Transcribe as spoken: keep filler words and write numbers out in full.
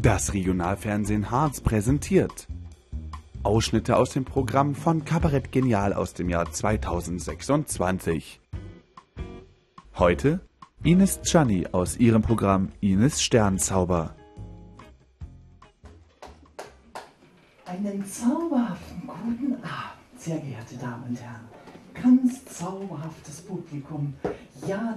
Das Regionalfernsehen Harz präsentiert Ausschnitte aus dem Programm von Kabarett Genial aus dem Jahr zweitausendsechsundzwanzig. Heute Ines Czanny aus ihrem Programm Ines Sternzauber. Einen zauberhaften guten Abend, sehr geehrte Damen und Herren. Ganz zauberhaftes Publikum. Ja,